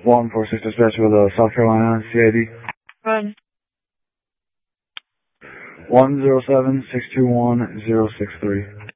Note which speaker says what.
Speaker 1: 146 dispatch with South Carolina CID.
Speaker 2: Run.
Speaker 1: 107-621-063.